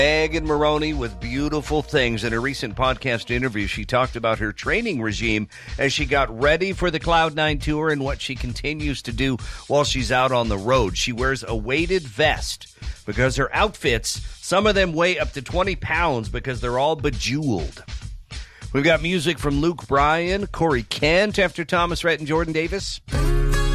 Megan Moroney with Beautiful Things. In a recent podcast interview, she talked about her training regime as she got ready for the Cloud9 tour and what she continues to do while she's out on the road. She wears a weighted vest because her outfits, some of them weigh up to 20 pounds because they're all bejeweled. We've got music from Luke Bryan, Corey Kent after Thomas Rhett and Jordan Davis.